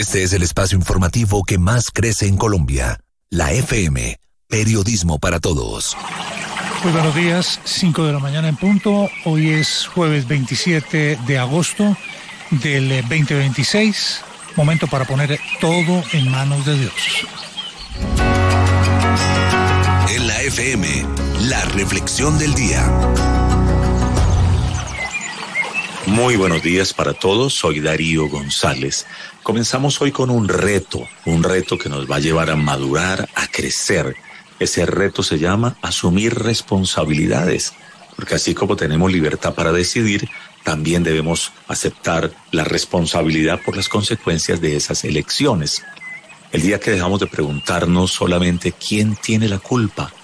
Este es el espacio informativo que más crece en Colombia. La FM, periodismo para todos. Muy buenos días, 5 de la mañana en punto. Hoy es jueves 27 de agosto del 2026. Momento para poner todo en manos de Dios. En la FM, la reflexión del día. Muy buenos días para todos, soy Darío González. Comenzamos hoy con un reto que nos va a llevar a madurar, a crecer. Ese reto se llama asumir responsabilidades, porque así como tenemos libertad para decidir, también debemos aceptar la responsabilidad por las consecuencias de esas elecciones. El día que dejamos de preguntarnos solamente quién tiene la culpa